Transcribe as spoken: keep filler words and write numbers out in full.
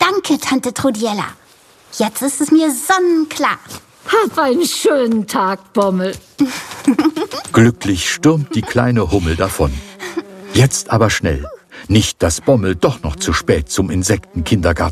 Danke, Tante Trudiella. Jetzt ist es mir sonnenklar. Hab einen schönen Tag, Bommel. Glücklich stürmt die kleine Hummel davon. Jetzt aber schnell. Nicht, dass Bommel doch noch zu spät zum Insektenkindergarten